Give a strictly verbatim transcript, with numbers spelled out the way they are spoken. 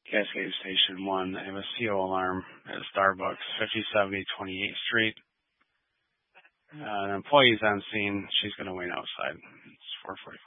Cascade Station one. I have a C O alarm at Starbucks, fifty seventy twenty-eighth Street. Uh, an employee's on scene. She's going to wait outside. It's four forty-five.